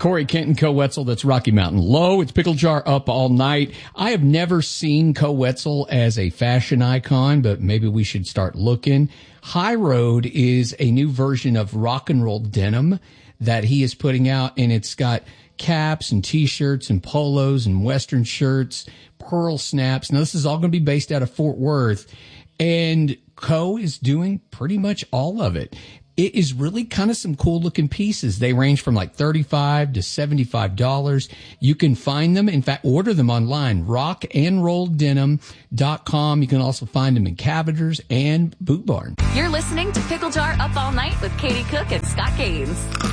Corey Kenton, Co Wetzel, that's Rocky Mountain Low. It's Pickle Jar up all night. I have never seen Co Wetzel as a fashion icon, but maybe we should start looking. High Road is a new version of rock and roll denim that he is putting out, and it's got caps and t-shirts and polos and western shirts, pearl snaps. Now, this is all going to be based out of Fort Worth, and Co is doing pretty much all of it. It is really kind of some cool looking pieces. They range from like $35 to $75. You can find them. In fact, order them online, rockandrolldenim.com. You can also find them in Cavenders and Boot Barn. You're listening to Pickle Jar Up All Night with Katie Cook and Scott Gaines.